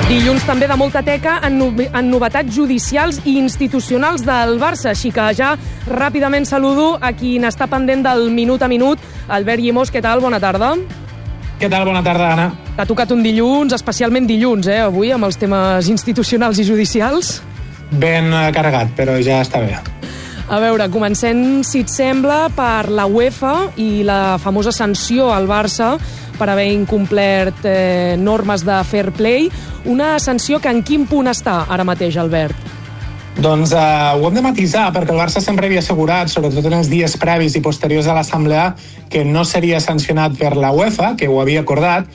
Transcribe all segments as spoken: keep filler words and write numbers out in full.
Dilluns també de molta teca en, no, en novetats judicials i institucionals del Barça, així que ja ràpidament saludo a qui n'està pendent del minut a minut. Albert Llimós, què tal? Bona tarda. Què tal? Bona tarda, Anna. T'ha tocat un dilluns, especialment dilluns, eh, avui, amb els temes institucionals i judicials. Ben carregat, però ja està bé. A veure, comencem, si et sembla, per la UEFA i la famosa sanció al Barça per haver incomplert eh, normes de fair play. Una sanció que en quin punt està ara mateix, Albert? Doncs eh, ho hem de matisar, perquè el Barça sempre havia assegurat, sobretot en els dies previs i posteriors a l'assemblea, que no seria sancionat per la UEFA, que ho havia acordat,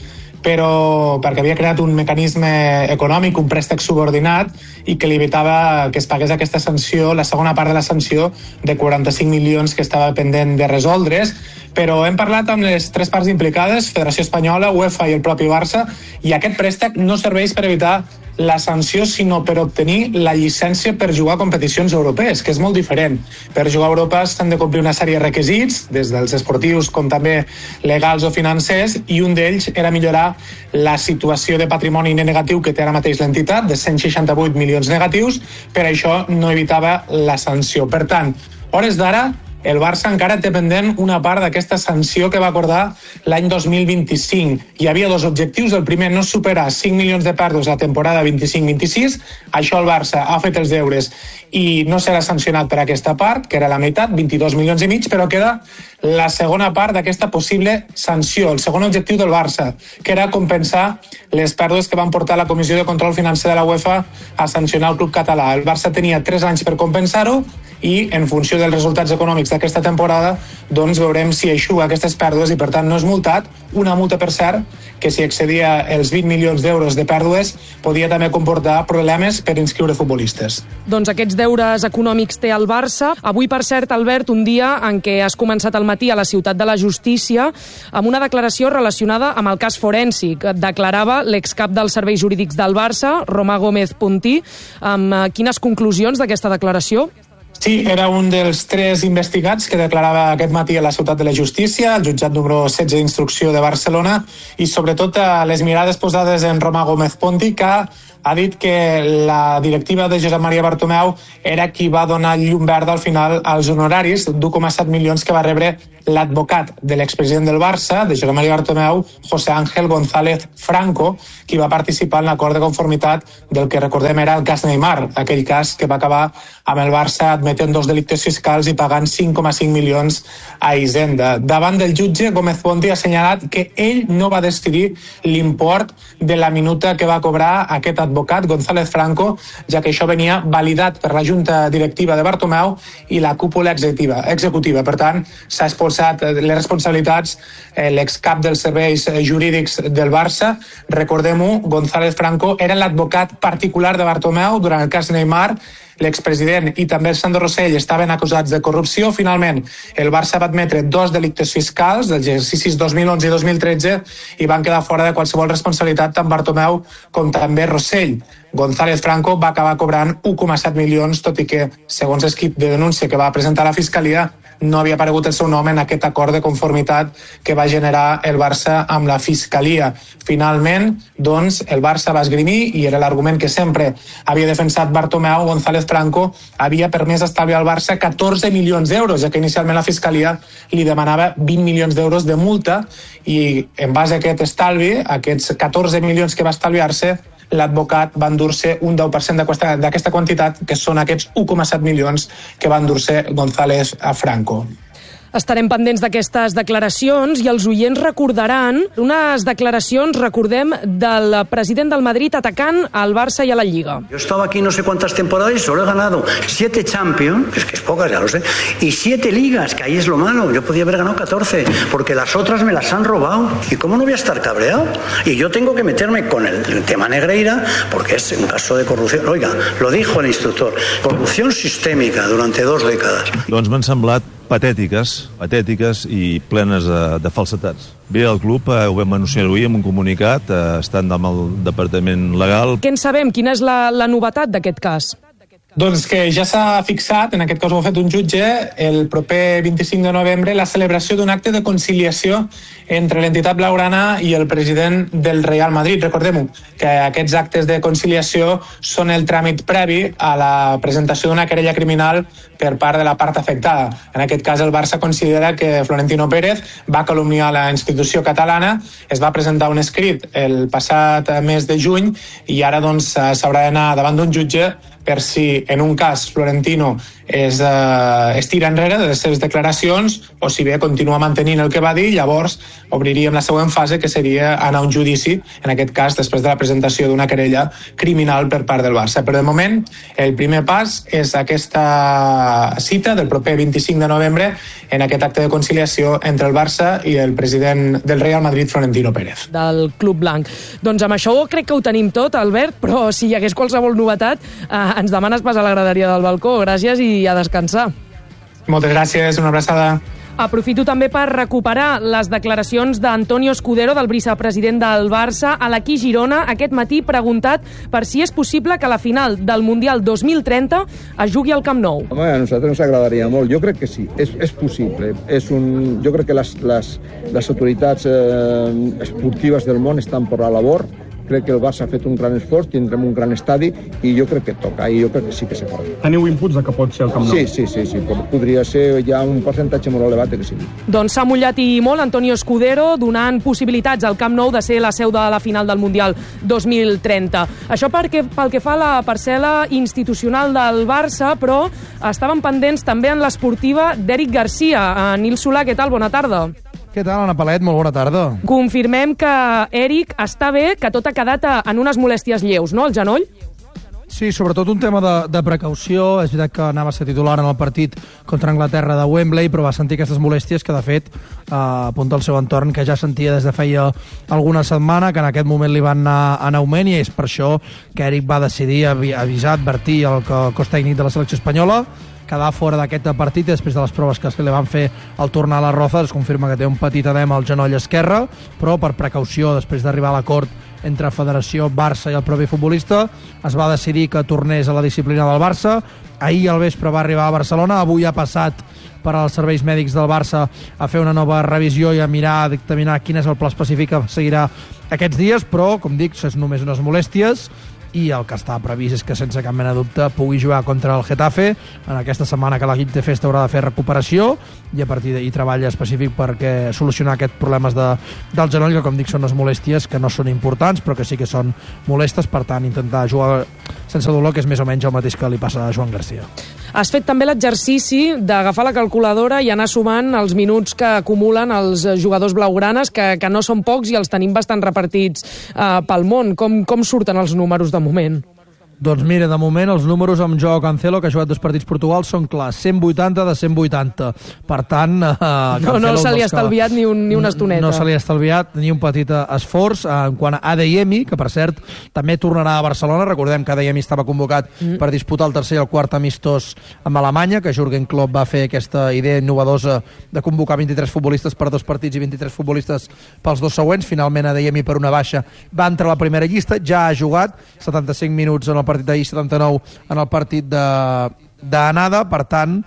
però perquè havia creat un mecanisme econòmic, un préstec subordinat, i que li evitava que es pagués aquesta sanció, la segona part de la sanció, de quaranta-cinc milions que estava pendent de resoldre's. Però hem parlat amb les tres parts implicades, Federació Espanyola, UEFA i el propi Barça, i aquest préstec no serveix per evitar la sanció, sinó per obtenir la llicència per jugar a competicions europees, que és molt diferent. Per jugar a Europa s'han de complir una sèrie de requisits, des dels esportius com també legals o financers, i un d'ells era millorar la situació de patrimoni negatiu que té ara mateix l'entitat, de cent seixanta-vuit milions negatius. Per això no evitava la sanció. Per tant, hores d'ara, el Barça encara té pendent una part d'aquesta sanció que va acordar l'any dos mil vint-i-cinc. Hi havia dos objectius. El primer, no superar cinc milions de pèrdues la temporada vint-i-cinc vint-i-sis. Això el Barça ha fet els deures i no serà sancionat per aquesta part, que era la meitat, vint-i-dos milions i mig, però queda la segona part d'aquesta possible sanció, el segon objectiu del Barça, que era compensar les pèrdues que van portar la Comissió de Control Financer de la UEFA a sancionar el club català. El Barça tenia tres anys per compensar-ho i, en funció dels resultats econòmics d'aquesta temporada, doncs veurem si eixuga aquestes pèrdues i, per tant, no és multat. Una multa, per cert, que si excedia els vint milions d'euros de pèrdues podia també comportar problemes per inscriure futbolistes. Doncs aquests deures econòmics té el Barça. Avui, per cert, Albert, un dia en què has començat al matí a la Ciutat de la Justícia amb una declaració relacionada amb el cas forènsic. Declarava l'excap dels serveis jurídics del Barça, Romà Gómez Puntí. Amb quines conclusions d'aquesta declaració? Sí, era un dels tres investigats que declarava aquest matí a la Ciutat de la Justícia, el jutjat número setze d'instrucció de Barcelona, i sobretot les mirades posades en Romà Gómez Puntí, que ha dit que la directiva de Josep Maria Bartomeu era qui va donar llum verda al final als honoraris d'u coma set milions que va rebre l'advocat de l'expresident del Barça, de Josep Maria Bartomeu, José Ángel González Franco, qui va participar en l'acord de conformitat del que recordem era el cas Neymar, aquell cas que va acabar amb el Barça admetent dos delictes fiscals i pagant cinc coma cinc milions a Hisenda. Davant del jutge, Gómez Puntí ha assenyalat que ell no va decidir l'import de la minuta que va cobrar aquest advocat, González Franco, ja que això venia validat per la Junta Directiva de Bartomeu i la cúpula executiva. executiva. Per tant, s'ha expulsat les responsabilitats eh, l'excap dels serveis jurídics del Barça. Recordem-ho, González Franco era l'advocat particular de Bartomeu durant el cas Neymar. L'expresident i també el Sandro Rosell estaven acusats de corrupció. Finalment, el Barça va admetre dos delictes fiscals dels exercicis dos mil onze i dos mil tretze i van quedar fora de qualsevol responsabilitat tant Bartomeu com també Rosell. González Franco va acabar cobrant u coma set milions, tot i que, segons l'esquip de denúncia que va presentar la Fiscalia, no havia aparegut el seu nom en aquest acord de conformitat que va generar el Barça amb la Fiscalia. Finalment, doncs, el Barça va esgrimir, i era l'argument que sempre havia defensat Bartomeu, González Franco havia permès estalviar al Barça catorze milions d'euros, ja que inicialment la Fiscalia li demanava vint milions d'euros de multa, i en base a aquest estalvi, aquests catorze milions que va estalviar-se, l'advocat va endur-se un deu per cent d'aquesta quantitat, que són aquests u coma set milions que va endur-se González Franco. Estarem pendents d'aquestes declaracions i els oients recordaran unes declaracions, recordem, del president del Madrid atacant al Barça y a la Liga. Yo estaba aquí no sé cuántas temporadas y solo he ganado siete Champions, que es que es pocas, ya lo sé, y siete Ligas, que ahí es lo malo. Yo podía haber ganado catorce, porque las otras me las han robado. ¿Y cómo no voy a estar cabreado? Y yo tengo que meterme con el tema Negreira, porque es un caso de corrupción. Oiga, lo dijo el instructor, corrupción sistémica durante dos décadas. Doncs m'han semblat patètiques, patètiques i plenes de, de falsetats. Bé, el club eh, ho vam anunciar avui amb un comunicat, eh, estant amb el departament legal. Què en sabem? Quina és la, la novetat d'aquest cas? Doncs que ja s'ha fixat, en aquest cas ho ha fet un jutge, el proper vint-i-cinc de novembre, la celebració d'un acte de conciliació entre l'entitat blaugrana i el president del Real Madrid. Recordem-ho, que aquests actes de conciliació són el tràmit previ a la presentació d'una querella criminal per part de la part afectada. En aquest cas, el Barça considera que Florentino Pérez va calumniar la institució catalana, es va presentar un escrit el passat mes de juny i ara doncs s'haurà d'anar davant d'un jutge per si en un cas Florentino es, eh, es tira enrere de les seves declaracions o si bé continua mantenint el que va dir, llavors obriríem la següent fase, que seria anar a un judici, en aquest cas després de la presentació d'una querella criminal per part del Barça. Però de moment el primer pas és aquesta cita del proper vint-i-cinc de novembre en aquest acte de conciliació entre el Barça i el president del Real Madrid, Florentino Pérez. Del Club Blanc. Doncs amb això crec que ho tenim tot, Albert, però si hi hagués qualsevol novetat, eh, ens demanes pas a la graderia del balcó. Gràcies i a descansar. Moltes gràcies, una abraçada. Aprofito també per recuperar les declaracions d'Antonio Escudero, del vicepresident del Barça, a l'Aquí Girona, aquest matí preguntat per si és possible que la final del Mundial dos mil trenta es jugui al Camp Nou. Home, a nosaltres ens agradaria molt. Jo crec que sí, és, és possible. És un, jo crec que les, les, les autoritats eh, esportives del món estan per la labor. Crec que el Barça ha fet un gran esforç, tindrem un gran estadi i jo crec que toca, i jo crec que sí que se farà. Teniu inputs de que pot ser el Camp Nou? Sí, sí, sí, sí. Podria ser ja un percentatge molt elevat que sí. Doncs s'ha mullat i molt Antonio Escudero, donant possibilitats al Camp Nou de ser la seu de la final del Mundial dos mil trenta. Això perquè, pel que fa a la parcel·la institucional del Barça, però estaven pendents també en l'esportiva d'Eric Garcia. Nil Solà, què tal? Bona tarda. Què tal, Anna Palet? Molt bona tarda. Confirmem que Eric està bé, que tot ha quedat en unes molèsties lleus, no, el genoll? Sí, sobretot un tema de, de precaució. És veritat que anava a ser titular en el partit contra Anglaterra de Wembley, però va sentir aquestes molèsties que, de fet, eh, apunta al seu entorn, que ja sentia des de feia alguna setmana, que en aquest moment li van anar en augment, i és per això que Eric va decidir avisar, advertir el cos tècnic de la selecció espanyola, quedar fora d'aquest partit i després de les proves que se li van fer al tornar a les Rozas es confirma que té un petit edema al genoll esquerre, però per precaució, després d'arribar a l'acord entre Federació, Barça i el propi futbolista, es va decidir que tornés a la disciplina del Barça. Ahir al vespre va arribar a Barcelona, avui ha passat per als serveis mèdics del Barça a fer una nova revisió i a mirar, a dictaminar quin és el pla específic que seguirà aquests dies, però, com dic, és només unes molèsties, i el que està previst és que sense cap mena de dubte pugui jugar contra el Getafe en aquesta setmana que l'equip de festa haurà de fer recuperació i a partir d'ahir treballa específic perquè solucionar aquests problemes de, del genoll, que com dic són les molèsties que no són importants però que sí que són molestes, per tant intentar jugar sense dolor, que és més o menys el mateix que li passa a Joan Garcia. Has fet també l'exercici d'agafar la calculadora i anar sumant els minuts que acumulen els jugadors blaugranes, que, que no són pocs i els tenim bastant repartits eh, pel món. Com, com surten els números de moment? Doncs mira, de moment els números amb Joao Cancelo, que ha jugat dos partits Portugal, són clars, cent vuitanta de cent vuitanta. Per tant, eh, no, no se li ha estalviat ni, un, ni una estoneta. No se li ha estalviat ni un petit esforç. Eh, en quant a Adeyemi, que per cert també tornarà a Barcelona, recordem que Adeyemi estava convocat mm. per disputar el tercer i el quart amistós amb Alemanya, que Jürgen Klopp va fer aquesta idea innovadora de convocar vint-i-tres futbolistes per dos partits i vint-i-tres futbolistes pels dos següents. Finalment Adeyemi, per una baixa, va entrar a la primera llista, ja ha jugat setanta-cinc minuts en el partit d'ahir, setanta-nou en el partit de d'anada, per tant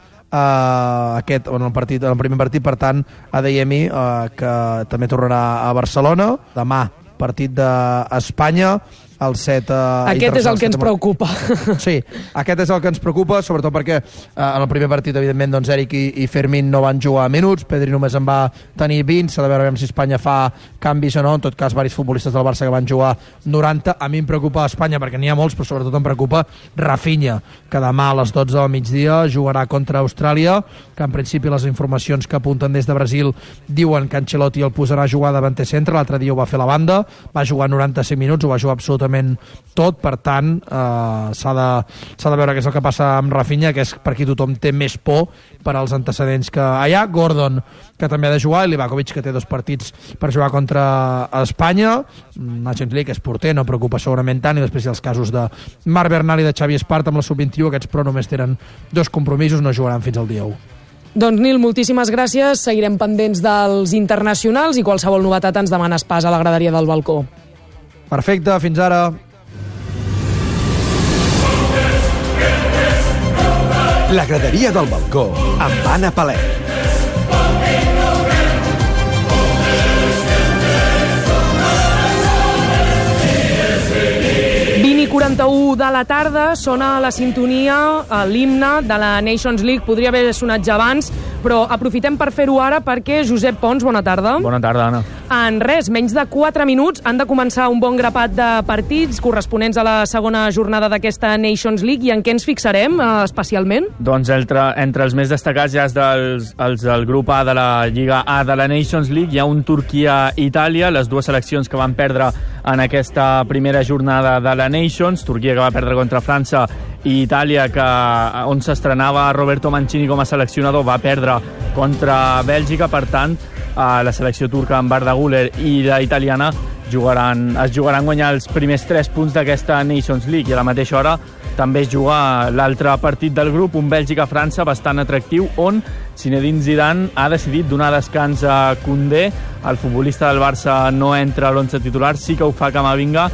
Uh, aquest, en el, partit, en el primer partit, per tant Adeyemi, uh, que també tornarà a Barcelona demà, partit d'Espanya el set... Uh, aquest és el que ens preocupa. Sí, aquest és el que ens preocupa, sobretot perquè uh, en el primer partit, evidentment, doncs Eric i, i Fermín no van jugar minuts, Pedri només en va tenir vint, s'ha de veure si Espanya fa canvis o no, en tot cas, diversos futbolistes del Barça que van jugar noranta. A mi em preocupa Espanya, perquè n'hi ha molts, però sobretot em preocupa Rafinha, que demà a les dotze del migdia jugarà contra Austràlia, que en principi les informacions que apunten des de Brasil diuen que Ancelotti el posarà a jugar davanter centre, l'altre dia ho va fer a la banda, va jugar noranta-cinc minuts, ho va jugar absolutament tot, per tant eh, s'ha de, s'ha de veure què és el que passa amb Rafinha, que és per qui tothom té més por per als antecedents que hi ha. Gordon, que també ha de jugar, i Livakovic, que té dos partits per jugar contra Espanya. Nations League és porter, no preocupa segurament tant, i després hi ha els casos de Marc Bernal i de Xavi Espart amb la sub vint-i-u, aquests però només tenen dos compromisos, no jugaran fins al dia u. Doncs Nil, moltíssimes gràcies, seguirem pendents dels internacionals i qualsevol novetat ens demanes pas a la graderia del balcó. Perfecte, fins ara. La graderia del balcó, amb Anna Palet. quaranta-u de la tarda, sona la sintonia, l'himne de la Nations League. Podria haver sonat ja abans, però aprofitem per fer-ho ara perquè, Josep Pons, bona tarda. Bona tarda, Anna. En res, menys de quatre minuts, han de començar un bon grapat de partits corresponents a la segona jornada d'aquesta Nations League. I en què ens fixarem, eh, especialment? Doncs entre, entre els més destacats ja és dels, els del grup A de la Lliga A de la Nations League. Hi ha un Turquia-Itàlia, les dues seleccions que van perdre en aquesta primera jornada de la Nations. Turquia, que va perdre contra França, i Itàlia, que, on s'estrenava Roberto Mancini com a seleccionador, va perdre contra Bèlgica. Per tant, la selecció turca amb Arda Güler i la italiana jugaran, es jugaran guanyar els primers tres punts d'aquesta Nations League, i a la mateixa hora també es juga l'altre partit del grup, un Bèlgica-França bastant atractiu, on Zinedine Zidane ha decidit donar descans a Koundé. El futbolista del Barça no entra a l'onze titular, sí que ho fa Camavinga,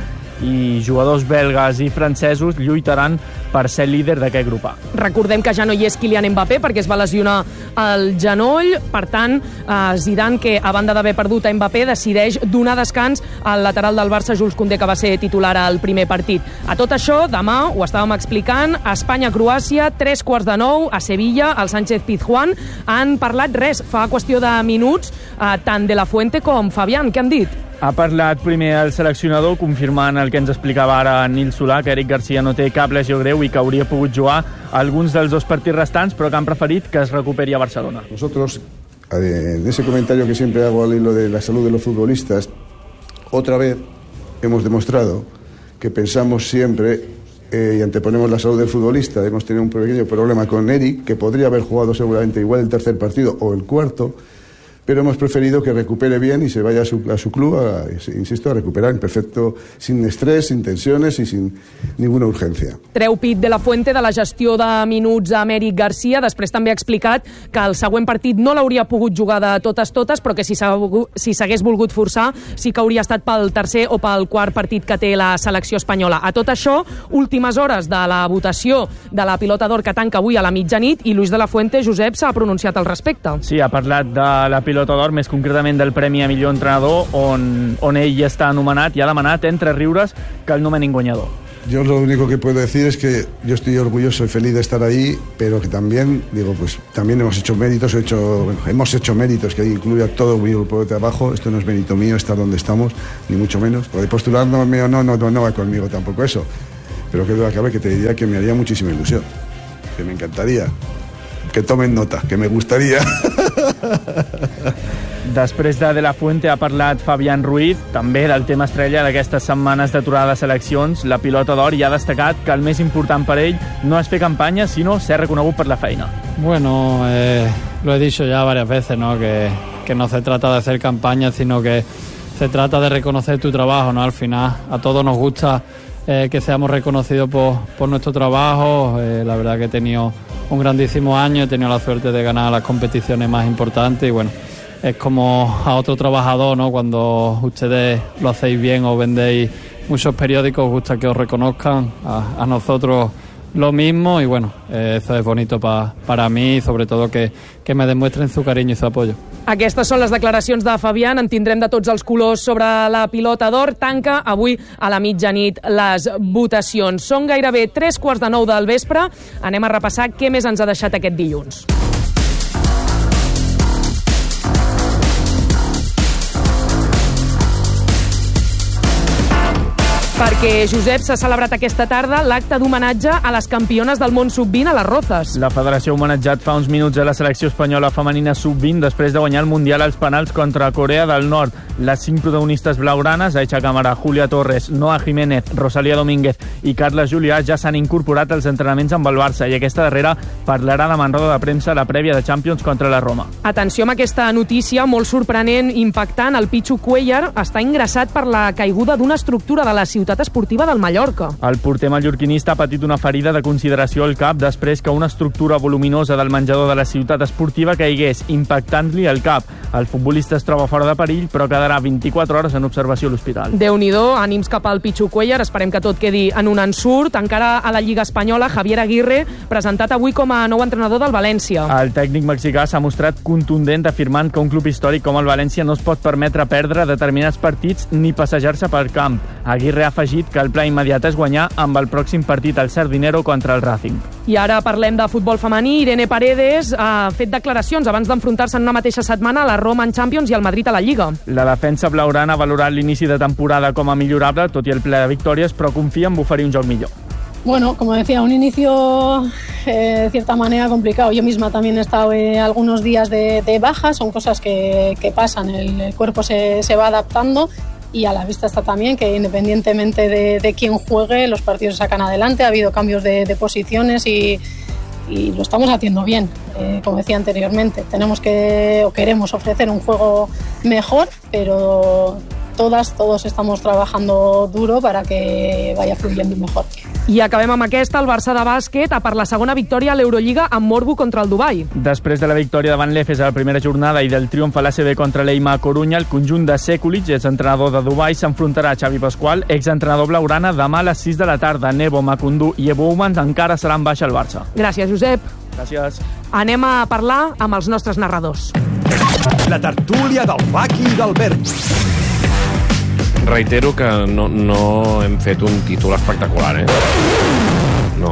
i jugadors belgues i francesos lluitaran per ser líder d'aquest grup A. Recordem que ja no hi és Kylian Mbappé perquè es va lesionar el genoll. Per tant, eh, Zidane, que a banda d'haver perdut a Mbappé, decideix donar descans al lateral del Barça, Jules Koundé, que va ser titular al primer partit. A tot això, demà, ho estàvem explicant, Espanya-Croàcia, tres quarts de nou, a Sevilla, al Sánchez-Pizjuán. Han parlat res, fa qüestió de minuts, eh, tant De La Fuente com Fabián. Què han dit? Ha parlat primer el seleccionador, confirmant el que ens explicava ara Nil Solà, que Eric Garcia no té cap lesió greu i que hauria pogut jugar alguns dels dos partits restants, però que han preferit que es recuperi a Barcelona. Nosotros, en ese comentario que siempre hago al hilo de la salud de los futbolistas, otra vez hemos demostrado que pensamos siempre eh, y anteponemos la salud del futbolista. Hemos tenido un pequeño problema con Eric, que podría haber jugado seguramente igual el tercer partido o el cuarto, pero hemos preferido que recupere bien y se vaya a su, a su club, a, insisto, a recuperar en perfecto, sin estrés, sin tensiones y sin ninguna urgencia. Treu pit De La Fuente de la gestió de minuts a Eric Garcia. Després també ha explicat que el següent partit no l'hauria pogut jugar de totes totes, però que si s'hagués volgut forçar sí que hauria estat pel tercer o pel quart partit que té la selecció espanyola. A tot això, últimes hores de la votació de la Pilota d'Or que tanca avui a la mitjanit, i Luis De La Fuente, Josep, s'ha pronunciat al respecte. Sí, ha parlat de la Pilota d'Or, més concretament del Premi a millor entrenador, on, on ell està anomenat, i ha demanat entre riures que el nomenin guanyador. Yo lo único que puedo decir es que yo estoy orgulloso y feliz de estar ahí, pero que también, digo, pues también hemos hecho méritos, he hecho, bueno, hemos hecho méritos, que incluye a todo mi grupo de trabajo. Esto no es mérito mío estar donde estamos, ni mucho menos. Lo de postular no, no, no, no, no va conmigo tampoco eso, pero que duda cabe que te diría que me haría muchísima ilusión, que me encantaría, que tomen nota, que me gustaría. Després de De La Fuente ha parlat Fabián Ruiz, també del tema estrella d'aquestes setmanes d'aturada de seleccions, la Pilota d'Or, i ha destacat que el més important per ell no és fer campanya, sinó ser reconegut per la feina. Bueno, eh, lo he dicho ya varias veces, ¿no? Que, que no se trata de hacer campaña, sino que se trata de reconocer tu trabajo, ¿no? Al final, a todos nos gusta eh, que seamos reconocidos por, por nuestro trabajo. Eh, la verdad que he tenido un grandísimo año, he tenido la suerte de ganar las competiciones más importantes y bueno, es como a otro trabajador, ¿no? Cuando ustedes lo hacéis bien o vendéis muchos periódicos, os gusta que os reconozcan, a, a nosotros lo mismo y bueno, eh, eso es bonito pa, para mí y sobre todo que, que me demuestren su cariño y su apoyo. Aquestes són les declaracions de Fabián. En tindrem de tots els colors sobre la Pilota d'Or. Tanca avui a la mitjanit les votacions. Són gairebé tres quarts de nou del vespre. Anem a repassar què més ens ha deixat aquest dilluns. Perquè, Josep, s'ha celebrat aquesta tarda l'acte d'homenatge a les campiones del món sub vint a les Rozas. La federació ha homenatjat fa uns minuts a la selecció espanyola femenina sub vint després de guanyar el Mundial als penals contra Corea del Nord. Les cinc protagonistes blaugranes, Aicha Cámara, Julia Torres, Noa Jiménez, Rosalía Domínguez i Carla Julià, ja s'han incorporat als entrenaments amb el Barça i aquesta darrera parlarà demà en roda de premsa a la prèvia de Champions contra la Roma. Atenció amb aquesta notícia molt sorprenent, impactant. El Pichu Cuellar està ingressat per la caiguda d'una estructura de la ciutat Ciutat Esportiva del Mallorca. El porter mallorquinista ha patit una ferida de consideració al cap després que una estructura voluminosa del menjador de la Ciutat Esportiva caigués, impactant-li el cap. El futbolista es troba fora de perill, però quedarà vint-i-quatre hores en observació a l'hospital. Déu-n'hi-do, ànims cap al Pichu Cuellar, esperem que tot quedi en un ensurt. Encara a la Lliga Espanyola, Javier Aguirre, presentat avui com a nou entrenador del València. El tècnic mexicà s'ha mostrat contundent afirmant que un club històric com el València no es pot permetre perdre determinats partits ni passejar-se pel camp. Aguirre ha afegit que el pla immediat és guanyar amb el pròxim partit al Sardinero contra el Racing. I ara parlem de futbol femení. Irene Paredes ha fet declaracions abans d'enfrontar-se en una mateixa setmana a la Roma en Champions i al Madrid a la Lliga. La defensa blaugrana ha valorat l'inici de temporada com a millorable, tot i el ple de victòries, però confia en oferir un joc millor. Bueno, como decía, un inicio eh, de cierta manera complicado. Yo misma también he estado eh, algunos días de, de baja, son cosas que, que pasan, el, el cuerpo se, se va adaptando y a la vista está también que independientemente de, de quién juegue, los partidos se sacan adelante, ha habido cambios de, de posiciones y, y lo estamos haciendo bien. Eh, como decía anteriormente, tenemos que o queremos ofrecer un juego mejor, pero todas, todos estamos trabajando duro para que vaya fluyendo mejor. I acabem amb aquesta, el Barça de bàsquet a per la segona victòria a l'Eurolliga amb morbo contra el Dubai. Després de la victòria davant l'Efes a la primera jornada i del triomf a l'A C B contra l'Eima a Corunya, el conjunt de Sekulic, exentrenador de Dubai, s'enfrontarà a Xavi Pasqual, exentrenador blaugrana, demà a les sis de la tarda. Nebo, Macundú i Evo Humans encara seran baixa al Barça. Gràcies, Josep. Gràcies. Anem a parlar amb els nostres narradors. La tertúlia del Faki i del Berg. Reitero que no, no hem fet un títol espectacular, eh? No...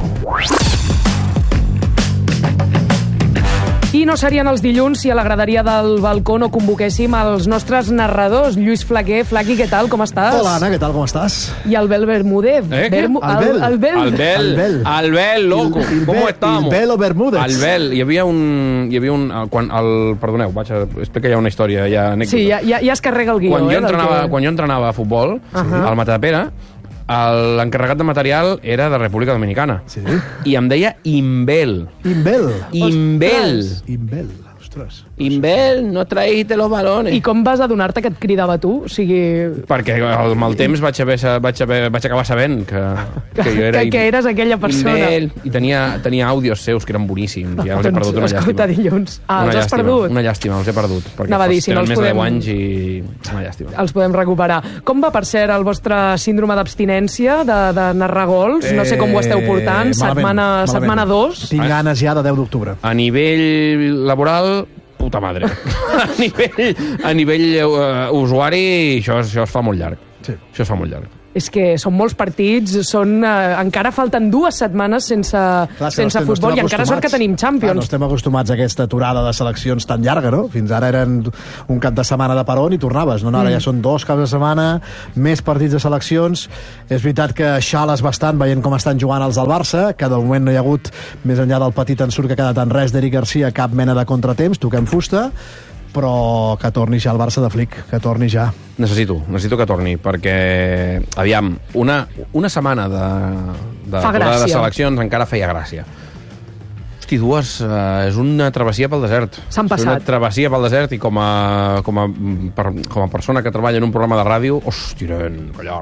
I no serien els dilluns si a la graderia del balcó no convoquéssim els nostres narradors. Lluís Flaquer. Flaqui, què tal? Com estàs? Hola, Anna, què tal? Com estàs? I Albel Bermúdez. Eh? Bermu... Albel. Albel. Albel. Albel. Albel, loco. Il, il, ¿Cómo estamos? Albel o Bermúdez. Albel. Hi havia un... Hi havia un quan el, perdoneu, vaig a explicar ja una història, ja anècdota. Sí, ja, ja, ja es carrega el guió. Quan, eh, jo entrenava, que... quan jo entrenava a futbol, uh -huh. al Matadepera, l'encarregat de material era de República Dominicana. Sí. I em deia Imbel. Imbel. Imbel. Imbel. Ostres. Imbel, no traïste los balones. I com vas adonar-te que et cridava tu? O sigui... Perquè amb el temps vaig, haver, vaig, haver, vaig acabar sabent que, que jo era... Que, que eres aquella persona. Imbel, i tenia, tenia àudios seus que eren boníssims. Ja els he perdut, una escolta, llàstima. dilluns. Ah, una els has llàstima, perdut? Una llàstima, els he perdut. Perquè Anava a dir, si no els més podem... de deu anys i... Una llàstima. Els podem recuperar. Com va, per cert, el vostre síndrome d'abstinència de, de narrar gols? Eh, no sé com ho esteu portant. Malament, setmana, malament. setmana dos. Tinc ganes ja de deu d'octubre. A nivell laboral... puta madre. a nivell, a nivell uh, usuari, això, això es fa molt llarg. Sí. Això es fa molt llarg. És que són molts partits, són, eh, encara falten dues setmanes sense, Clar, sense no estem, futbol no i encara sort que tenim Champions. Clar, no estem acostumats a aquesta aturada de seleccions tan llarga, no? Fins ara eren un cap de setmana de peron i tornaves. No, no, ara mm. ja són dos caps de setmana, més partits de seleccions. És veritat que xales bastant veient com estan jugant els del Barça, que de moment no hi ha hagut, més enllà del petit ensurt que ha quedat en res d'Eric Garcia, cap mena de contratemps, toquem fusta, però que torni ja el Barça de Flick, que torni ja. Necessito, necessito que torni, perquè, aviam, una, una setmana de, de, de seleccions encara feia gràcia. Hosti, dues, eh, és una travessia pel desert. S'han passat. És una travessia pel desert i com a, com a, per, com a persona que treballa en un programa de ràdio, hosti, nen, collar.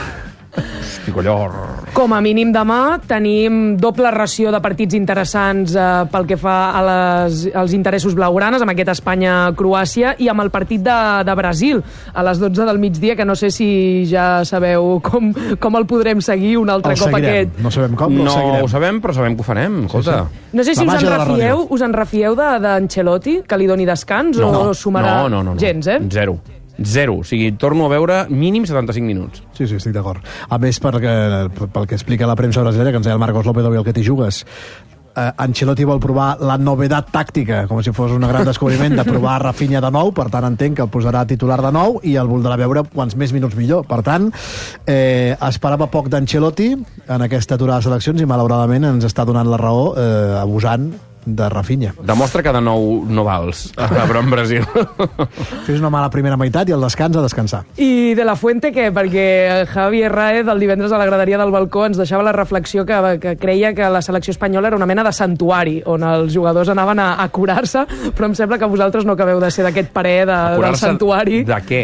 Hosti, collor. Com a mínim demà tenim doble ració de partits interessants eh, pel que fa a les, als interessos blaugranes, amb aquest Espanya-Croàcia i amb el partit de, de Brasil a les dotze del migdia, que no sé si ja sabeu com, com el podrem seguir un altre el cop seguirem. aquest. No sabem com, però no el seguirem. ho sabem, però sabem que ho farem. Escolta. Sí, sí. No sé si La us en, màgia de la refieu, ràdio. us en refieu d'Ancelotti, que li doni descans, No, o sumarà no, no, no, no. gens, eh? Zero. Zero. O sigui, torno a veure mínim setanta-cinc minuts. Sí, sí, estic d'acord. A més, perquè, pel que explica la premsa brasileña, que ens deia el Marcos López, el que t'hi jugues, eh, Ancelotti vol provar la novedat tàctica, com si fos un gran descobriment, de provar Rafinha de nou, per tant entenc que el posarà titular de nou i el voldrà veure quants més minuts millor. Per tant, eh, esperava poc d'Ancelotti en aquesta aturada de seleccions i malauradament ens està donant la raó, eh, abusant de Rafinha. Demostra que de nou no vals, però en Brasil. Fes una mala primera meitat i el descans a descansar. I de la Fuente què? Perquè Javi Herráez el divendres a la graderia del balcó ens deixava la reflexió que, que creia que la selecció espanyola era una mena de santuari on els jugadors anaven a, a curar-se, però em sembla que vosaltres no acabeu de ser d'aquest parer de, del santuari. De què?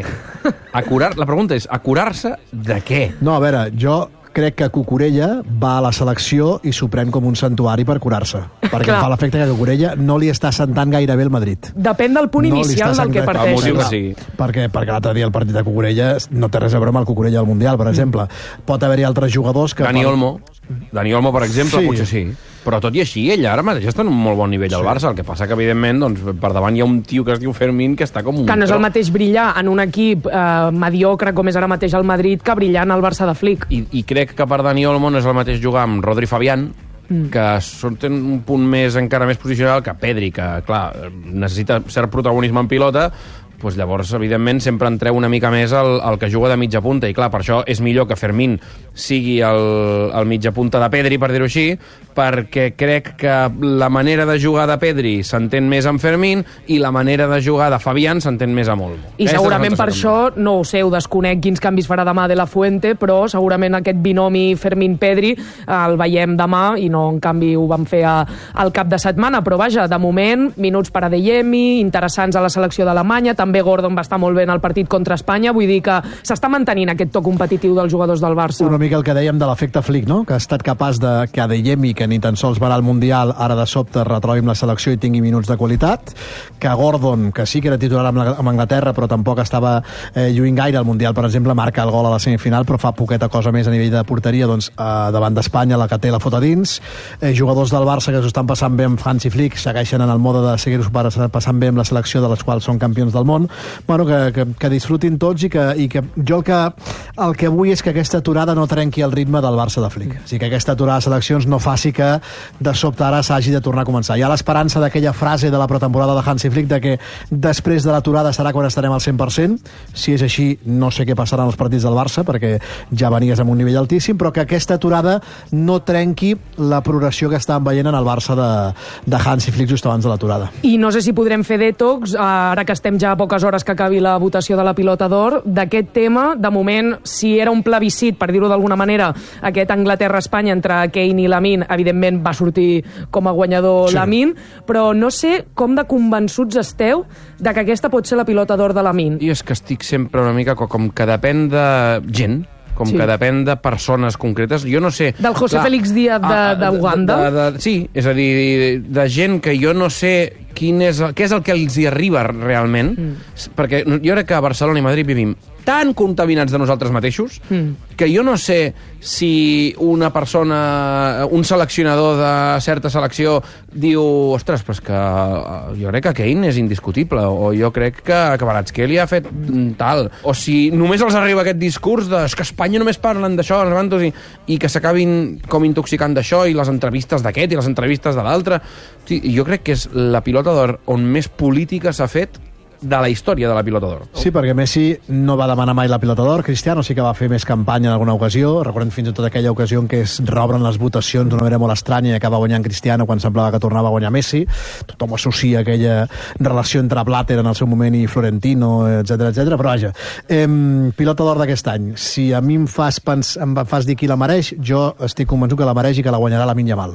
A curar... La pregunta és, a curar-se de què? No, a veure, jo crec que Cucurella va a la selecció i s'ho pren com un santuari per curar-se. Perquè Clar. em fa l'efecte que Cucurella no li està sentant gaire bé el Madrid. Depèn del punt No li inicial està del que sentant- parteix. El motiu que sigui. Perquè, perquè l'altre dia el partit de Cucurella no té res a veure amb el Cucurella del Mundial, per exemple. Pot haver-hi altres jugadors que... Dani Olmo. Dani Olmo, per exemple, Sí. potser sí. Però tot i així, ell ara mateix està en un molt bon nivell al Barça. El que passa que, evidentment, doncs, per davant hi ha un tio que es diu Fermín que està com un... Que no és el tro- mateix brillar en un equip eh, mediocre com és ara mateix el Madrid que brillar en el Barça de Flick. I, I crec que per Dani Olmo no és el mateix jugar amb Rodri Fabián, mm. que surten un punt més encara més posicional que Pedri, que, clar, necessita cert protagonisme en pilota, doncs llavors, evidentment, sempre en treu una mica més el, el que juga de mitja punta. I, clar, per això és millor que Fermín sigui el, el mitja punta de Pedri, per dir-ho així, perquè crec que la manera de jugar de Pedri s'entén més amb Fermín i la manera de jugar de Fabián s'entén més amb Olmo. I Aquesta segurament és la per sensació això, no ho sé, ho desconec quins canvis farà demà de la Fuente, però segurament aquest binomi Fermín-Pedri el veiem demà i no, en canvi, ho vam fer a, al cap de setmana. Però vaja, de moment, minuts per a Adeyemi, interessants a la selecció d'Alemanya, també Gordon va estar molt bé en el partit contra Espanya, vull dir que s'està mantenint aquest to competitiu dels jugadors del Barça. Una mica el que dèiem de l'efecte Flick, no? Que ha estat capaç de que Adeyemi, que ni tan sols va anar al Mundial, ara de sobte retrobi amb la selecció i tingui minuts de qualitat, que Gordon, que sí que era titular amb, la, amb Anglaterra, però tampoc estava eh, lluint gaire al Mundial, per exemple, marca el gol a la semifinal, però fa poqueta cosa més a nivell de porteria, doncs, eh, davant d'Espanya, la que té la foto a dins. Eh, jugadors del Barça que s'ho estan passant bé amb Hansi Flick, segueixen en el mode de seguir-ho passant bé amb la selecció de les quals són campions del món. Bueno, que, que, que disfrutin tots i que, i que jo el que, el que vull és que aquesta aturada no trenqui el ritme del Barça de Flick. O sigui, que aquesta aturada de seleccions no faci que de sobte ara s'hagi de tornar a començar. Hi ha l'esperança d'aquella frase de la pretemporada de Hansi Flick de que després de l'aturada serà quan estarem al cent per cent. Si és així, no sé què passarà en els partits del Barça, perquè ja venies amb un nivell altíssim, però que aquesta aturada no trenqui la progressió que estàvem veient en el Barça de, de Hansi Flick just abans de l'aturada. I no sé si podrem fer detox, ara que estem ja a poques hores que acabi la votació de la pilota d'or, d'aquest tema. De moment, si era un plebiscit, per dir-ho d'alguna manera, aquest Anglaterra-Espanya entre Kane i Lamine, evidentment va sortir com a guanyador sí. Lamine, però no sé com de convençuts esteu de que aquesta pot ser la pilota d'or de Lamine. I és que estic sempre una mica com que depèn de gent, com sí. que depèn de persones concretes. Jo no sé... Del José clar, Félix Díaz d'Uganda? De, de, de, sí, és a dir, de gent que jo no sé quin és, què és el que els hi arriba realment, mm. perquè jo crec que a Barcelona i Madrid vivim tan contaminats de nosaltres mateixos mm. que jo no sé si una persona, un seleccionador de certa selecció diu, ostres, però és que jo crec que Kane és indiscutible, o jo crec que, que Kvaratskhelia ha fet tal, o si només els arriba aquest discurs de és que a Espanya només parlen d'això, i, i que s'acabin com intoxicant d'això, i les entrevistes d'aquest i les entrevistes de l'altre. Jo crec que és la pilota d'or on més política s'ha fet de la història de la pilota d'or. Sí, perquè Messi no va demanar mai la pilota d'or, Cristiano sí que va fer més campanya en alguna ocasió, recordem fins i tot aquella ocasió en què es reobren les votacions d'una manera molt estranya i acaba guanyant Cristiano quan semblava que tornava a guanyar Messi. Tothom associa aquella relació entre Blatter en el seu moment i Florentino, etcètera, etcètera, però vaja, eh, pilota d'or d'aquest any. Si a mi em fas, pens, em fas dir qui la mereix, jo estic convençut que la mereix i que la guanyarà Lamine Yamal.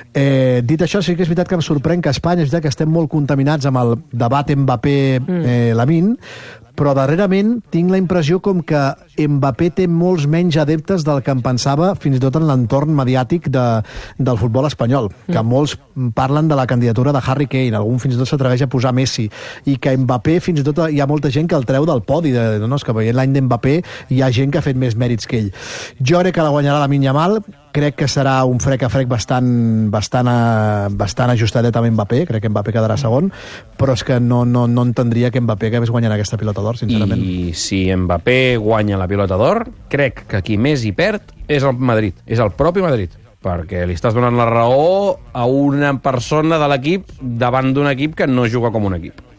Eh, dit això, sí que és veritat que em sorprèn que a Espanya és veritat que estem molt contaminats amb el debat Mbappé Eh, Lamine, però darrerament tinc la impressió com que Mbappé té molts menys adeptes del que em pensava fins i tot en l'entorn mediàtic de, del futbol espanyol, que mm. molts parlen de la candidatura de Harry Kane, algun fins i tot s'atreveix a posar Messi, i que Mbappé fins i tot hi ha molta gent que el treu del podi, de, no, és que veient l'any d'Mbappé hi ha gent que ha fet més mèrits que ell. Jo crec que la guanyarà Lamine Yamal, crec que serà un frec a frec bastant, bastant, a, bastant ajustadet amb Mbappé, crec que Mbappé quedarà segon, però és que no, no, no entendria que Mbappé acabés guanyant aquesta pilota d'or, sincerament. I si Mbappé guanya la pilota d'or, crec que qui més hi perd és el Madrid, és el propi Madrid, perquè li estàs donant la raó a una persona de l'equip davant d'un equip que no juga com un equip.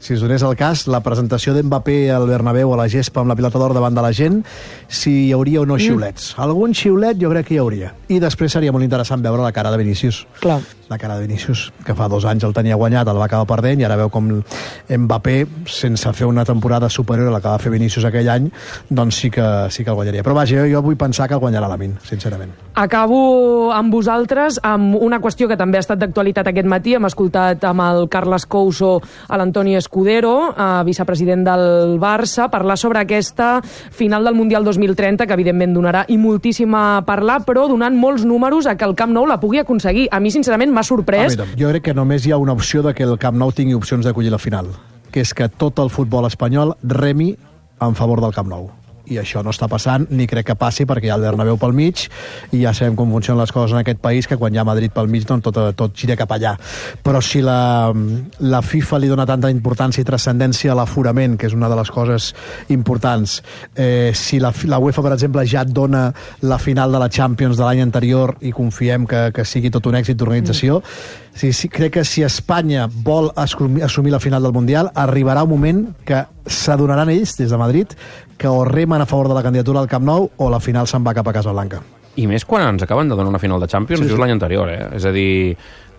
si es donés el cas, la presentació d'Mbappé al Bernabéu a la gespa amb la pilota d'or davant de la gent, si hi hauria o no xiulets. Mm. Algun xiulet jo crec que hi hauria. I després seria molt interessant veure la cara de Vinícius. Clar. La cara de Vinícius, que fa dos anys el tenia guanyat, el va acabar perdent, i ara veu com Mbappé, sense fer una temporada superior a la que va fer Vinícius aquell any, doncs sí que, sí que el guanyaria. Però vaja, jo, jo vull pensar que el guanyarà Lamine, sincerament. Acabo amb vosaltres amb una qüestió que també ha estat d'actualitat aquest matí. Hem escoltat amb el Carles Couso a l'Antoni Escudero, eh, vicepresident del Barça, parlar sobre aquesta final del Mundial dos mil trenta, que evidentment donarà i moltíssim a parlar, però donant molts números a que el Camp Nou la pugui aconseguir. A mi, sincerament, m'ha sorprès. Ah, jo crec que només hi ha una opció de que el Camp Nou tingui opcions d'acollir la final, que és que tot el futbol espanyol remi en favor del Camp Nou. I això no està passant, ni crec que passi, perquè hi ha el Bernabéu pel mig, i ja sabem com funcionen les coses en aquest país, que quan hi ha Madrid pel mig, doncs tot, tot gira cap allà. Però si la, la FIFA li dona tanta importància i transcendència a l'aforament, que és una de les coses importants, eh, si la, la UEFA, per exemple, ja et dona la final de la Champions de l'any anterior i confiem que, que sigui tot un èxit d'organització, mm. Sí, sí, crec que si Espanya vol assumir la final del Mundial, arribarà un moment que s'adonaran ells, des de Madrid, que o remen a favor de la candidatura al Camp Nou o la final se'n va cap a Casablanca. I més quan ens acaben de donar una final de Champions, sí, just sí. l'any anterior, eh? És a dir...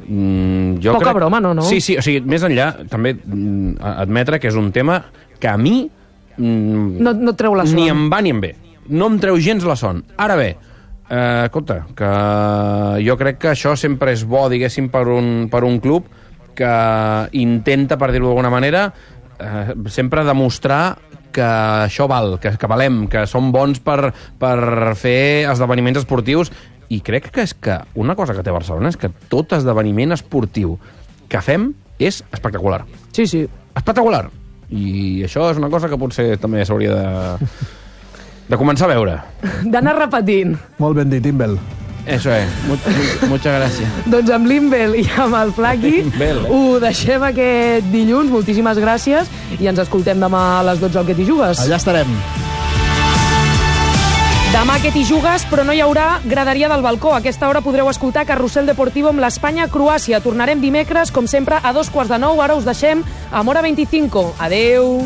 Mm, jo Poca crec... broma, no, no? Sí, sí, o sigui, més enllà, també mm, admetre que és un tema que a mi... Mm, no, no treu la son. Ni em va ni em ve. No em treu gens la son. Ara bé, Eh, compte, que jo crec que això sempre és bo, diguéssim, per un, per un club que intenta, per dir-ho d'alguna manera, eh, sempre demostrar que això val, que, que valem, que som bons per, per fer esdeveniments esportius, i crec que és que una cosa que té Barcelona és que tot esdeveniment esportiu que fem és espectacular. Sí, sí. Espectacular. I això és una cosa que potser també s'hauria de... de començar a veure. D'anar repetint. Molt ben dit, Imbel. Eso es. Muchas gracias. Doncs amb l'Imbel i amb el Flaqui Imbel, eh? ho deixem aquest dilluns. Moltíssimes gràcies i ens escoltem demà a les dotze al Que t'hi jugues. Allà estarem. Demà Que t'hi jugues, però no hi haurà graderia del balcó. A aquesta hora podreu escoltar Carrusel Deportivo amb l'Espanya-Croàcia. Tornarem dimecres, com sempre, a dos quarts de nou. Ara us deixem amb Hora vint-i-cinc. Adeu.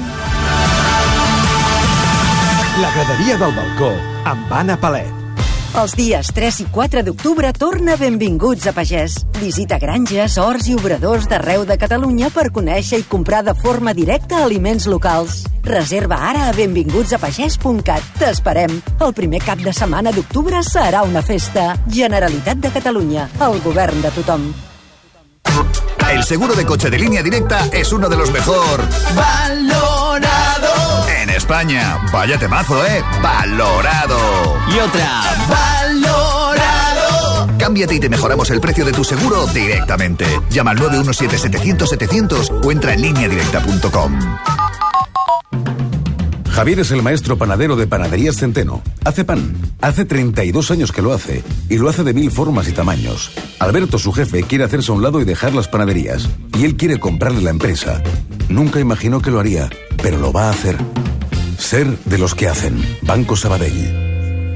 La graderia del balcó, amb Anna Palet. Els dies tres i quatre d'octubre torna Benvinguts a Pagès. Visita granges, horts i obradors d'arreu de Catalunya per conèixer i comprar de forma directa aliments locals. Reserva ara a benvinguts a pagès punt cat. T'esperem. El primer cap de setmana d'octubre serà una festa. Generalitat de Catalunya, el govern de tothom. El seguro de coche de Línea Directa es uno de los mejor valorado en España. Vaya temazo, ¿eh? Valorado. Y otra. Valorado. Cámbiate y te mejoramos el precio de tu seguro directamente. Llama al nueve uno siete setecientos setecientos o entra en línea directa punto com. Javier es el maestro panadero de Panaderías Centeno. Hace pan. Hace treinta y dos años que lo hace. Y lo hace de mil formas y tamaños. Alberto, su jefe, quiere hacerse a un lado y dejar las panaderías. Y él quiere comprarle la empresa. Nunca imaginó que lo haría, pero lo va a hacer. Ser de los que hacen. Banco Sabadell.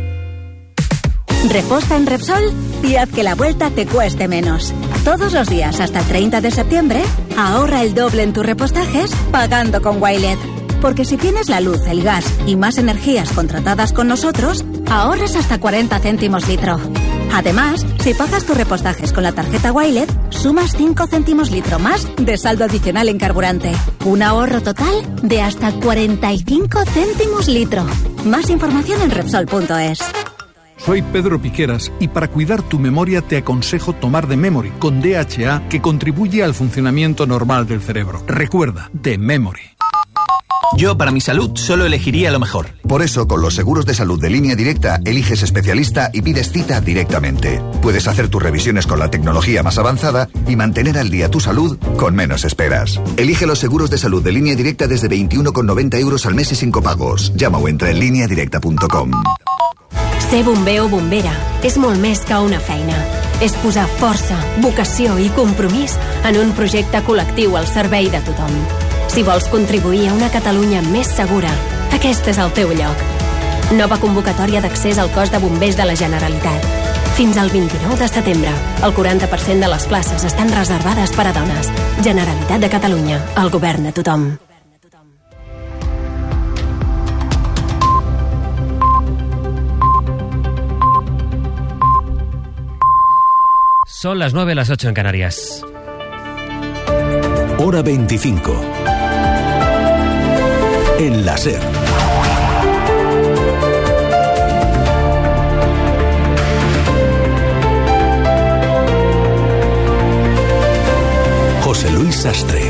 Reposta en Repsol y haz que la vuelta te cueste menos. Todos los días hasta el treinta de septiembre, ahorra el doble en tus repostajes pagando con Wilet. Porque si tienes la luz, el gas y más energías contratadas con nosotros, ahorras hasta cuarenta céntimos litro. Además, si pagas tus repostajes con la tarjeta Wilet, sumas cinco céntimos litro más de saldo adicional en carburante. Un ahorro total de hasta cuarenta y cinco céntimos litro. Más información en Repsol punto es. Soy Pedro Piqueras y para cuidar tu memoria te aconsejo tomar The Memory con D H A, que contribuye al funcionamiento normal del cerebro. Recuerda, The Memory. Yo, para mi salud, solo elegiría lo mejor. Por eso, con los seguros de salud de Línea Directa, eliges especialista y pides cita directamente. Puedes hacer tus revisiones con la tecnología más avanzada y mantener al día tu salud con menos esperas. Elige los seguros de salud de Línea Directa desde veintiuno con noventa euros al mes y sin copagos. Llama o entra en línea directa punto com. Ser bomber o bombera és molt més que una feina. És posar força, vocació i compromís en un projecte col·lectiu al servei de tothom. Si vols contribuir a una Catalunya més segura, aquest és el teu lloc. Nova convocatòria d'accés al cos de bombers de la Generalitat. Fins al vint-i-nou de setembre. El quaranta per cent de les places estan reservades per a dones. Generalitat de Catalunya. El govern de tothom. Son las nueve, las ocho en Canarias. Hora veinticinco. En la SER. José Luis Sastre.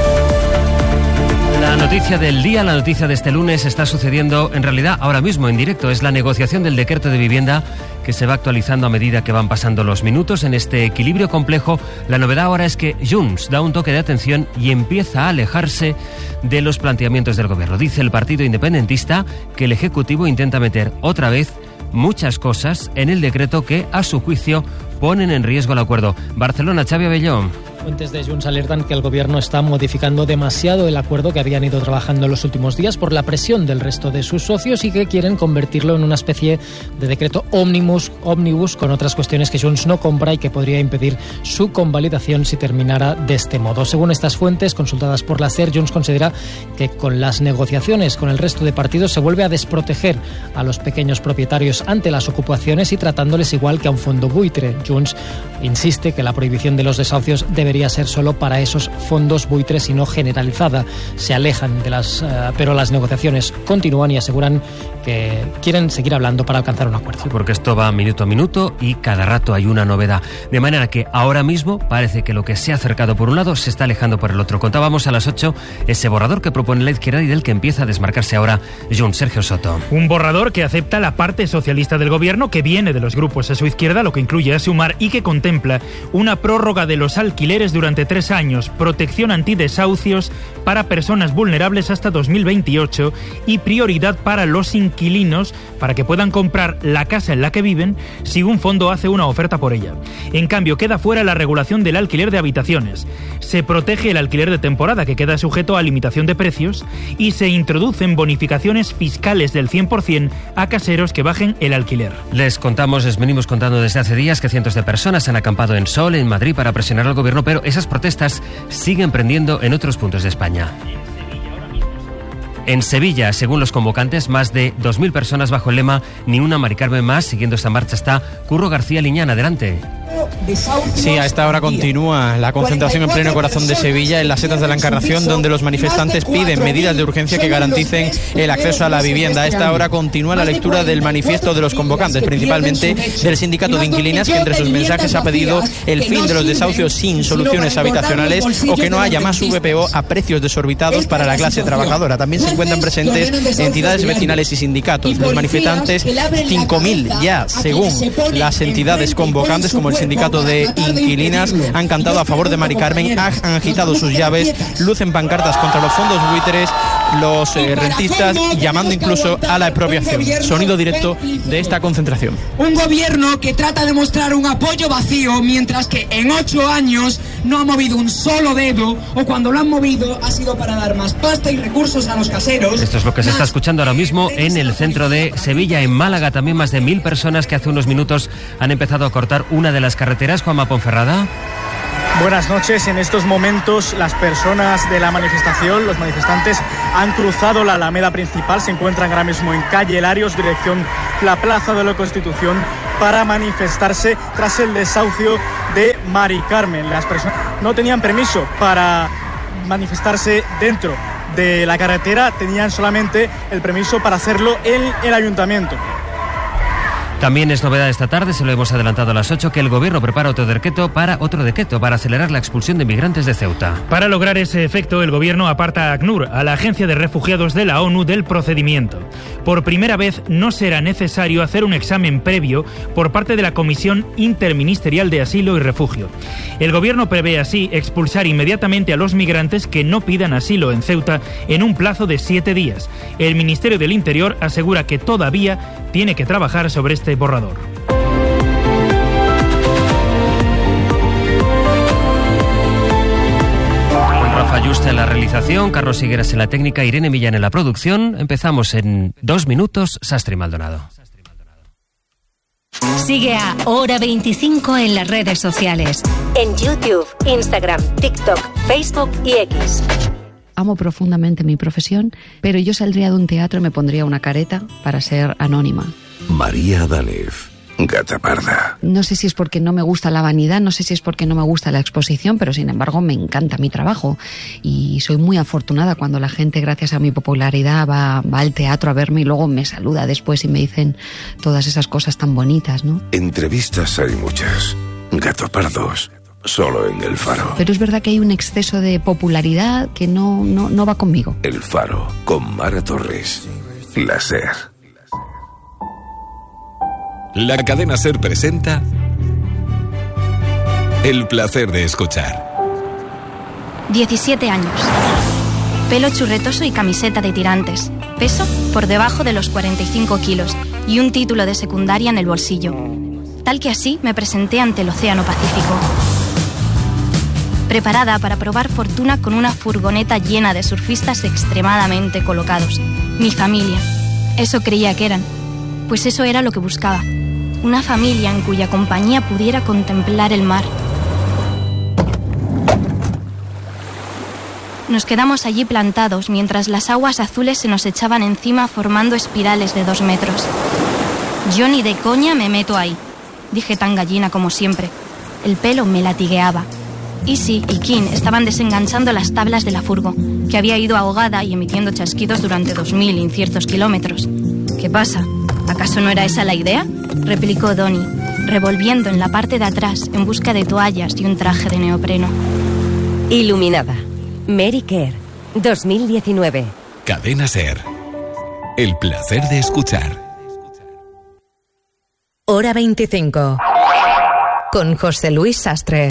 La noticia del día, la noticia de este lunes está sucediendo en realidad ahora mismo en directo. Es la negociación del decreto de vivienda que se va actualizando a medida que van pasando los minutos. En este equilibrio complejo, la novedad ahora es que Junts da un toque de atención y empieza a alejarse de los planteamientos del gobierno. Dice el partido independentista que el Ejecutivo intenta meter otra vez muchas cosas en el decreto que, a su juicio, ponen en riesgo el acuerdo. Barcelona, Xavi Abelló. Fuentes de Junts alertan que el gobierno está modificando demasiado el acuerdo que habían ido trabajando en los últimos días por la presión del resto de sus socios y que quieren convertirlo en una especie de decreto ómnibus, ómnibus con otras cuestiones que Junts no compra y que podría impedir su convalidación si terminara de este modo. Según estas fuentes consultadas por la SER, Junts considera que con las negociaciones con el resto de partidos se vuelve a desproteger a los pequeños propietarios ante las ocupaciones y tratándoles igual que a un fondo buitre. Junts insiste que la prohibición de los desahucios debe debería ser solo para esos fondos buitres y no generalizada. Se alejan de las... Uh, pero las negociaciones continúan y aseguran que quieren seguir hablando para alcanzar un acuerdo. Sí, porque esto va minuto a minuto y cada rato hay una novedad. De manera que ahora mismo parece que lo que se ha acercado por un lado se está alejando por el otro. Contábamos a las ocho ese borrador que propone la izquierda y del que empieza a desmarcarse ahora Junts. Sergio Soto. Un borrador que acepta la parte socialista del gobierno, que viene de los grupos a su izquierda, lo que incluye a Sumar, y que contempla una prórroga de los alquileres durante tres años, protección antidesahucios para personas vulnerables hasta dos mil veintiocho y prioridad para los inquilinos para que puedan comprar la casa en la que viven si un fondo hace una oferta por ella. En cambio, queda fuera la regulación del alquiler de habitaciones. Se protege el alquiler de temporada, que queda sujeto a limitación de precios, y se introducen bonificaciones fiscales del cien por ciento a caseros que bajen el alquiler. Les contamos, les venimos contando desde hace días que cientos de personas han acampado en Sol, en Madrid, para presionar al gobierno, pero esas protestas siguen prendiendo en otros puntos de España. En Sevilla, según los convocantes, más de dos mil personas bajo el lema Ni una Mari Carmen más. Siguiendo esta marcha está Curro García Liñán. Adelante. Sí, a esta hora continúa la concentración en pleno corazón de Sevilla, en las setas de la Encarnación, donde los manifestantes piden medidas de urgencia que garanticen el acceso a la vivienda. A esta hora continúa la lectura del manifiesto de los convocantes, principalmente del sindicato de inquilinas, que entre sus mensajes ha pedido el fin de los desahucios sin soluciones habitacionales o que no haya más V P O a precios desorbitados para la clase trabajadora. También se encuentran presentes entidades vecinales y sindicatos. Los manifestantes, cinco mil ya, según las entidades convocantes, como el sindicato de inquilinas, han cantado a favor de Mari Carmen, han agitado sus llaves, lucen pancartas contra los fondos buitres, los eh, rentistas, llamando incluso a la expropiación. Sonido directo de esta concentración. Un gobierno que trata de mostrar un apoyo vacío, mientras que en ocho años no ha movido un solo dedo, o cuando lo han movido ha sido para dar más pasta y recursos a los caseros. Esto es lo que se está escuchando ahora mismo en el centro de Sevilla. En Málaga también más de mil personas que hace unos minutos han empezado a cortar una de las carreteras. Juanma Ponferrada. Buenas noches. En estos momentos las personas de la manifestación, los manifestantes, han cruzado la alameda principal, se encuentran ahora mismo en calle Larios, dirección la Plaza de la Constitución, para manifestarse tras el desahucio de Mari Carmen. Las personas no tenían permiso para manifestarse dentro de la carretera, tenían solamente el permiso para hacerlo en el ayuntamiento. También es novedad esta tarde, se lo hemos adelantado a las ocho, que el gobierno prepara otro decreto para otro decreto para acelerar la expulsión de migrantes de Ceuta. Para lograr ese efecto, el gobierno aparta a ACNUR, a la Agencia de Refugiados de la ONU, del procedimiento. Por primera vez no será necesario hacer un examen previo por parte de la Comisión Interministerial de Asilo y Refugio. El gobierno prevé así expulsar inmediatamente a los migrantes que no pidan asilo en Ceuta en un plazo de siete días. El Ministerio del Interior asegura que todavía tiene que trabajar sobre este borrador. Con Rafa Yuste en la realización, Carlos Higueras en la técnica, Irene Millán en la producción. Empezamos en dos minutos. Sastre y Maldonado. Sigue a Hora veinticinco en las redes sociales. En YouTube, Instagram, TikTok, Facebook y X. Amo profundamente mi profesión, pero yo saldría de un teatro y me pondría una careta para ser anónima. María Dalef, Gata Parda. No sé si es porque no me gusta la vanidad, no sé si es porque no me gusta la exposición, pero sin embargo me encanta mi trabajo y soy muy afortunada cuando la gente, gracias a mi popularidad, va, va al teatro a verme y luego me saluda después y me dicen todas esas cosas tan bonitas, ¿no? Entrevistas hay muchas. Gato Pardos, solo en El Faro. Pero es verdad que hay un exceso de popularidad que no, no, no va conmigo. El Faro, con Mara Torres. La SER. La cadena SER presenta El placer de escuchar. diecisiete años. Pelo churretoso y camiseta de tirantes. Peso por debajo de los cuarenta y cinco kilos y un título de secundaria en el bolsillo. Tal que así me presenté ante el Océano Pacífico. Preparada para probar fortuna con una furgoneta llena de surfistas extremadamente colocados. Mi familia. Eso creía que eran. Pues eso era lo que buscaba. Una familia en cuya compañía pudiera contemplar el mar. Nos quedamos allí plantados mientras las aguas azules se nos echaban encima formando espirales de dos metros. Yo ni de coña me meto ahí, dije tan gallina como siempre. El pelo me latigueaba. Easy y King estaban desenganchando las tablas de la furgo, que había ido ahogada y emitiendo chasquidos durante dos mil inciertos kilómetros. ¿Qué pasa? ¿Acaso no era esa la idea?, replicó Donnie, revolviendo en la parte de atrás en busca de toallas y un traje de neopreno. Iluminada. Mary Kerr, dos mil diecinueve. Cadena SER. El placer de escuchar. Hora veinticinco. Con José Luis Sastre.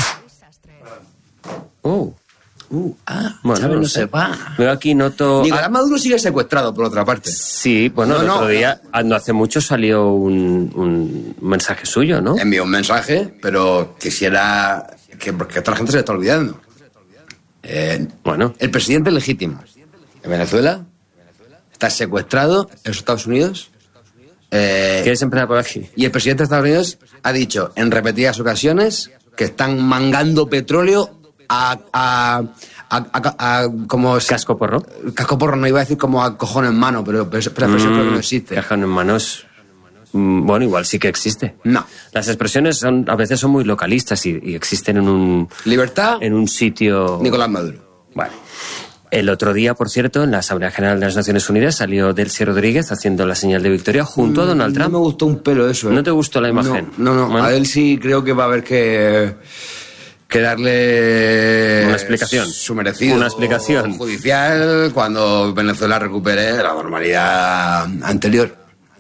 Oh. Uh, ah, bueno, Chávez no no sé. se va. Veo aquí noto... Nicolás Maduro sigue secuestrado, por otra parte. Sí, bueno, No, el no, otro no. día, no hace mucho, salió un, un mensaje suyo, ¿no? Envió un mensaje, pero quisiera... Que, porque toda la gente se le está olvidando. Eh, bueno. El presidente legítimo en Venezuela está secuestrado en los Estados Unidos. Eh, ¿Quieres empezar por aquí? Y el presidente de Estados Unidos ha dicho en repetidas ocasiones que están mangando petróleo a... a A, a, a, como casco porro casco porro no iba a decir como a cojón en mano, pero, pero, pero la expresión mm, creo que no existe. Cajón en manos, mm, bueno, igual sí que existe. No, las expresiones son a veces son muy localistas y, y existen en un libertad en un sitio. Nicolás Maduro. Vale. El otro día, por cierto, en la Asamblea General de las Naciones Unidas salió Delcy Rodríguez haciendo la señal de victoria junto mm, a Donald Trump. No me gustó un pelo eso. ¿eh? ¿No te gustó la imagen? No, no, no. Bueno. A Delcy creo que va a haber que que darle una explicación, su merecido una explicación judicial cuando Venezuela recupere la normalidad anterior.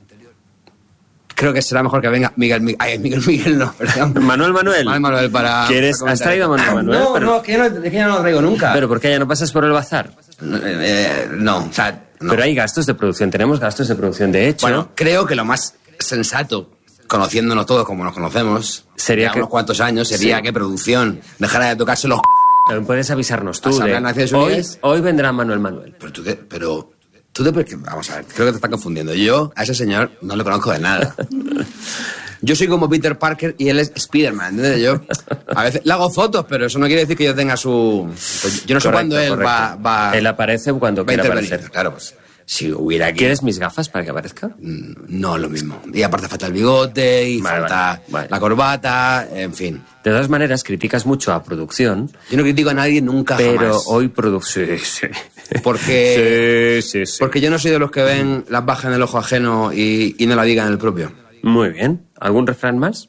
Creo que será mejor que venga Miguel Miguel, ay, Miguel Miguel no, perdón. Manuel Manuel. Manuel Manuel para. ¿Quieres? para ¿Has traído a Manuel Manuel? No, pero... no, que yo no, que yo no lo traigo nunca. Pero ¿por qué ya no pasas por el bazar? Eh, eh, no, o sea, no. Pero hay gastos de producción, tenemos gastos de producción de hecho. Bueno, creo que lo más sensato, conociéndonos todos como nos conocemos, sería que que unos cuantos años, sería sí. que producción dejara de tocarse los... Pero puedes avisarnos tú de... Naciones hoy, Unidas. hoy vendrá Manuel Manuel. Pero tú te... Pero, tú te vamos a ver, creo que te estás confundiendo. Yo a ese señor no le conozco de nada. Yo soy como Peter Parker y él es Spiderman, ¿entiendes? Yo a veces le hago fotos, pero eso no quiere decir que yo tenga su... Pues yo no sé Correcto, cuándo él correcto. va, va... Él aparece cuando quiera aparecer. Claro, pues... Si hubiera aquí... ¿Quieres mis gafas para que aparezca? No, lo mismo. Y aparte falta el bigote, y vale, falta vale, vale. la corbata, en fin. De todas maneras, criticas mucho a producción. Yo no critico a nadie nunca, pero jamás. hoy producción... Sí, sí. Porque... sí, sí, sí. Porque yo no soy de los que ven las bajas en el ojo ajeno y, y no la digan en el propio. Muy bien. ¿Algún refrán más?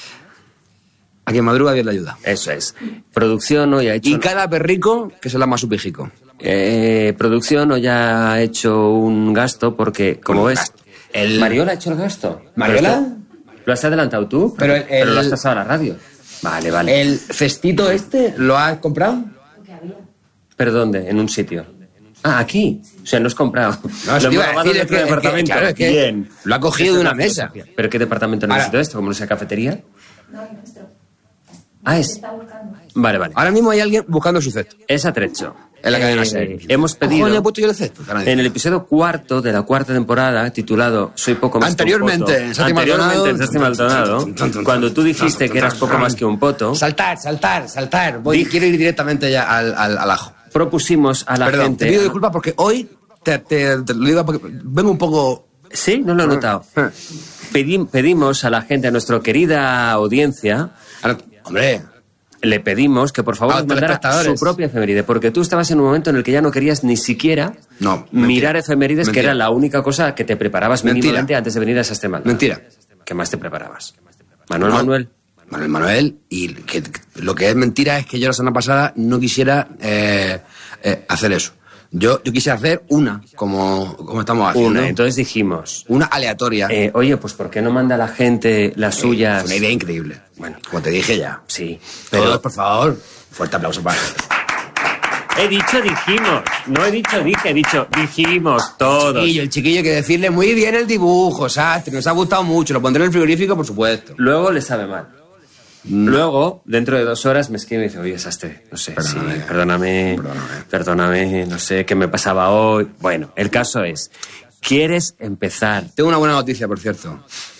A quien madruga, Dios le ayuda. Eso es. Producción hoy ha hecho... Y cada perrico que se la más su pijico. Eh, producción hoy ha hecho un gasto porque, como Un ves... gasto. El... ¿Mariola ha hecho el gasto? ¿Mariola? ¿Lo has adelantado tú? Pero, Pero, el- pero lo has pasado a la radio. Vale, vale. ¿El cestito este lo has comprado? ¿Pero dónde? ¿En un sitio? Ah, aquí. O sea, no has comprado. No, Lo eso te iba hemos a robado decir, de es tu que- es que, departamento. claro, es que Bien. lo ha cogido Esa de es una la mesa. filosofía. ¿Pero qué departamento Ahora- necesito esto? ¿Como no sea cafetería? Ah, es... Vale, vale. Ahora mismo hay alguien buscando su cesto. Es atrecho. En la cadena eh, SER. hemos pedido... Coño, he puesto yo el cesto. En el episodio cuarto de la cuarta temporada, titulado Soy poco más Anteriormente, que un poto. en Santi Anteriormente, en Maldonado. Santi Maldonado, cuando tú dijiste que eras poco más que un poto... Saltar, saltar, saltar. Voy, Di... quiero ir directamente ya al, al, al ajo. Propusimos a la Perdón, gente... te pido disculpas porque hoy te, te, te lo digo porque vengo un poco... Sí, no lo he notado. Pedi- pedimos a la gente, a nuestra querida audiencia... Hombre... Le pedimos que por favor nos mandara su propia efeméride, porque tú estabas en un momento en el que ya no querías ni siquiera no, mirar efemérides, mentira. que era la única cosa que te preparabas mínimamente mentira. antes de venir a esa extrema. Mentira. ¿Qué más te preparabas? Manuel no, Manuel. Manuel Manuel, y que, que, lo que es mentira es que yo la semana pasada no quisiera eh, eh, hacer eso. Yo, yo quise hacer una, como, como estamos haciendo. Una, entonces dijimos... Una aleatoria. Eh, oye, pues ¿por qué no manda la gente las suyas? Fue una idea increíble. Bueno, como te dije ya. Sí. Pero, todos, por favor, fuerte aplauso para... He dicho dijimos, no he dicho dije, he dicho dijimos todos. El chiquillo, el chiquillo, hay que decirle muy bien el dibujo, Sastre, nos ha gustado mucho, lo pondré en el frigorífico, por supuesto. Luego le sabe mal. Luego, dentro de dos horas, me escribe y dice, oye, Sastre, no sé, perdóname, sí, perdóname, perdóname, perdóname, no sé qué me pasaba hoy. Bueno, el caso es, ¿quieres empezar? Tengo una buena noticia, por cierto.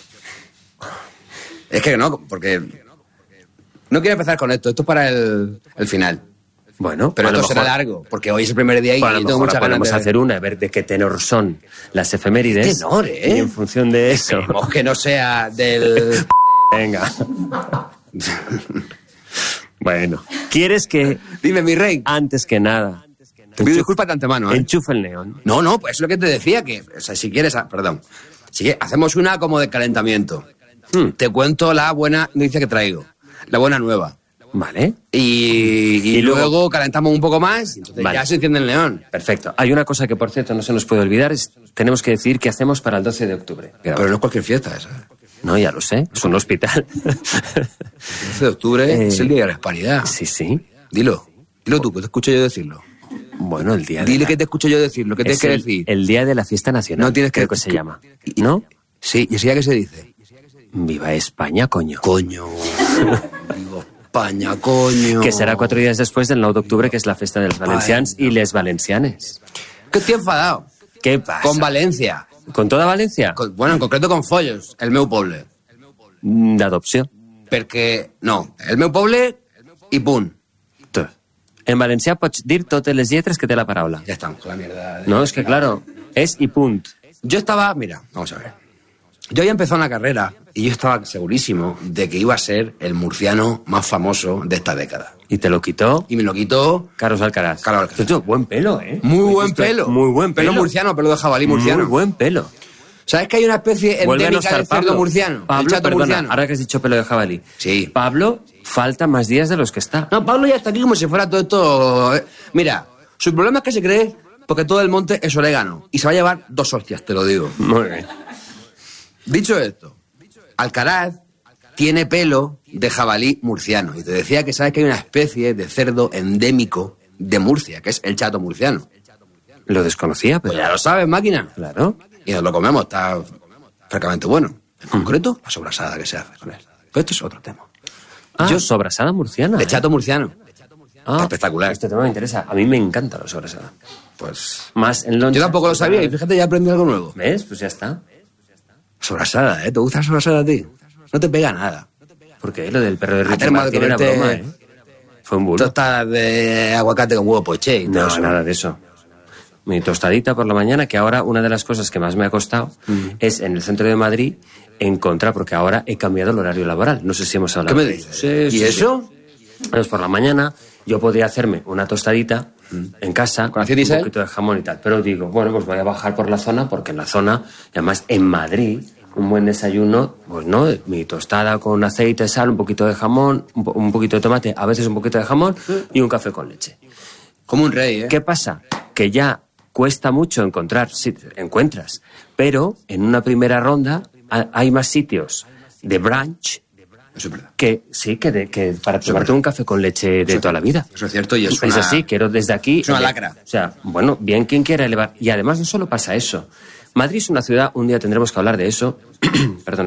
Es que no, porque no quiero empezar con esto, esto es para el, el final. Bueno, pero esto mejor, será largo, porque hoy es el primer día y bueno, tengo mucha ganas podemos de... hacer una, a ver de qué tenor son las efemérides. ¿Qué tenor, eh? Y en función de eso... Esperemos que no sea del... Venga. Bueno, ¿quieres que... Dime, mi rey. Antes que nada... Te pido disculpas de antemano, ¿eh? Enchufa el neón. No, no, pues es lo que te decía, que, o sea, si quieres, perdón, si quieres, hacemos una como de calentamiento. Hmm. Te cuento la buena noticia que traigo, la buena nueva. Vale. Y, y, y luego, luego calentamos un poco más y entonces vale. Ya se enciende el neón. Perfecto. Hay una cosa que, por cierto, no se nos puede olvidar, es tenemos que decir qué hacemos para el doce de octubre. Pero no es cualquier fiesta esa. No, ya lo sé, es un hospital. El doce de octubre eh, es el día de la hispanidad. Sí, sí. Dilo, dilo tú, que te escucho yo decirlo. Bueno, el día de Dile la... que te escucho yo decirlo, que tienes que el, decir. El día de la fiesta nacional. No tienes que... Creo que se llama. ¿No? Sí, ¿y así ya qué se dice? Viva España, coño. Coño. Viva España, coño. Que será cuatro días después del nueve de octubre, que es la festa de los valencians y les valencianes. ¿Qué estoy enfadado? ¿Qué pasa? Con Valencia. ¿Con toda Valencia? Con, bueno, en concreto con Follos, el meu poble. D'adopció. Perquè, no, el meu poble i punt. En valencià pots dir totes les lletres que té la paraula. Ya estamos con la mierda. No, es que claro, es y punt. Yo estaba, mira, vamos a ver. Yo había empezado una carrera y yo estaba segurísimo de que iba a ser el murciano más famoso de esta década. ¿Y te lo quitó? Y me lo quitó... Carlos Alcaraz. Carlos Alcaraz. Tú, buen pelo, ¿eh? Muy buen pelo. Muy buen pelo. Pelo murciano, pelo de jabalí murciano. Muy buen pelo. ¿Sabes que hay una especie endémica del cerdo murciano? Pablo, el chato perdona, murciano. Ahora que has dicho pelo de jabalí. Sí. Pablo, falta más días de los que está. No, Pablo ya está aquí como si fuera todo esto... Mira, su problema es que se cree porque todo el monte es orégano. Y se va a llevar dos hostias, te lo digo. Muy bien. Dicho esto, Alcaraz tiene pelo de jabalí murciano. Y te decía que sabes que hay una especie de cerdo endémico de Murcia, que es el chato murciano. Lo desconocía, pero... Pues ya lo sabes, máquina. Claro. Y nos lo comemos, está francamente bueno. En concreto, la sobrasada que se hace con él. Pero esto es otro tema. Ah, yo sobrasada murciana. De ¿eh? chato murciano. Ah, espectacular. Este tema me interesa. A mí me encanta la sobrasada. Pues... Más en loncha. Yo tampoco lo sabía y fíjate, ya aprendí algo nuevo. ¿Ves? Pues ya está. Sobrasada, ¿eh? ¿Te gusta la sobrasada a ti? No te pega nada. Porque lo del perro de Ricky Martin era broma, ¿eh? Fue un bulo. Tostadas de aguacate con huevo poché y todo No, eso. nada de eso. Mi tostadita por la mañana, que ahora una de las cosas que más me ha costado mm. es en el centro de Madrid encontrar, porque ahora he cambiado el horario laboral. No sé si hemos hablado. ¿Qué me dices? Sí, ¿Y sí, eso? Sí. Pues por la mañana yo podía hacerme una tostadita mm. en casa, con un poquito de jamón y tal. Pero digo, bueno, pues voy a bajar por la zona, porque en la zona, y además en Madrid, un buen desayuno, pues no, mi tostada con aceite, sal, un poquito de jamón, un, po un poquito de tomate, a veces un poquito de jamón y un café con leche. Como un rey, ¿eh? ¿Qué pasa? Que ya cuesta mucho encontrar, sí, encuentras, pero en una primera ronda hay más sitios de brunch Eso es verdad. que sí, que, de, que para tomarte un café con leche de eso toda la vida. Eso es cierto y es, es una... así, quiero desde aquí... Es una lacra. O sea, bueno, bien quien quiera elevar. Y además no solo pasa eso. Madrid es una ciudad, un día tendremos que hablar de eso, perdón,